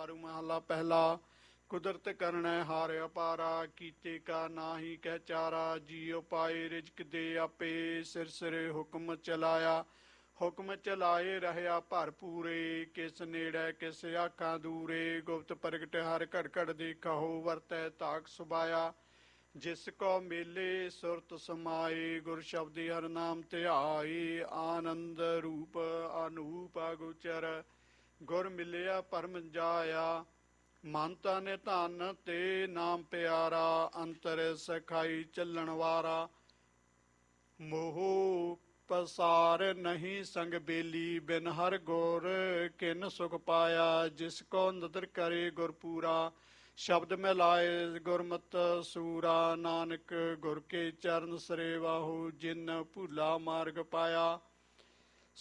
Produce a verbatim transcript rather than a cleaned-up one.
ਮਾਰੂ ਮਹਲਾ ਪਹਿਲਾ। ਕੁਦਰਤ ਕਰਨੈ ਹਾਰ ਅਪਾਰਾ, ਕੀਤੇ ਕਾ ਨਾਹੀ ਕਹਿ ਚਾਰਾ। ਜੀਉ ਪਾਏ ਰਿਜਕ ਦੇ ਆਪੇ, ਸਿਰ ਸਿਰ ਹੁਕਮ ਚਲਾਇਆ। ਹੁਕਮ ਚਲਾਏ ਰਹਿਆ ਭਰਪੂਰੇ, ਕਿਸ ਨੇੜੇ ਕਿਸ ਆਖਾਂ ਦੂਰੇ। ਗੁਪਤ ਪ੍ਰਗਟ ਹਰ ਘੜ ਘੜ ਦੇਖਾਹੋ, ਵਰਤੈ ਤਾਕ ਸੁਭਾਇਆ। ਜਿਸ ਕੋ ਮੇਲੇ ਸੁਰਤ ਸਮਾਏ, ਗੁਰ ਸ਼ਬਦੀ ਹਰ ਨਾਮ ਧਿਆਏ। ਆਨੰਦ ਰੂਪ ਅਨੂਪ ਅਗੋਚਰ, ਗੁਰ ਮਿਲਿਆ ਪਰਮ ਜਾਇਆ। ਮਨ ਤਨ ਧਨ ਤੇ ਨਾਮ ਪਿਆਰਾ, ਅੰਤਰ ਸਖਾਈ ਚੱਲਣ ਵਾਰਾ। ਮੋਹ ਪਸਾਰ ਨਹੀਂ ਸੰਗ ਬੇਲੀ, ਬਿਨ ਹਰ ਗੁਰ ਕਿਨ ਸੁਖ ਪਾਇਆ। ਜਿਸ ਕੋ ਨਦਰ ਕਰੇ ਗੁਰ ਪੂਰਾ, ਸ਼ਬਦ ਮਿਲਾਏ ਗੁਰਮਤ ਸੂਰਾ। ਨਾਨਕ ਗੁਰ ਕੇ ਚਰਨ ਸਰੇਵਾਹੋ, ਜਿਨ ਭੂਲਾ ਮਾਰਗ ਪਾਇਆ।